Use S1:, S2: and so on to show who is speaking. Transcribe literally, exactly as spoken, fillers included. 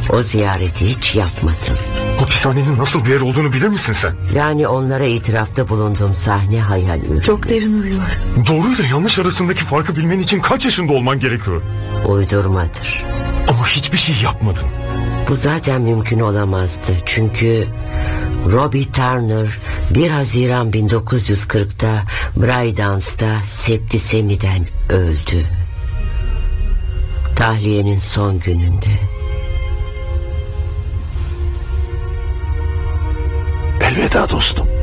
S1: O ziyareti hiç yapmadın.
S2: Hapishanenin nasıl bir yer olduğunu bilir misin sen?
S1: Yani onlara itirafta bulunduğum sahne hayal ürünü.
S3: Çok derin uyuyor.
S2: Doğruyla yanlış arasındaki farkı bilmen için kaç yaşında olman gerekiyor?
S1: Uydurmadır.
S2: Ama hiçbir şey yapmadın.
S1: Bu zaten mümkün olamazdı. Çünkü Robbie Turner bir Haziran bin dokuz yüz kırk'ta Bryance'da septisemiden öldü. Tahliyenin son gününde.
S4: Elveda dostum.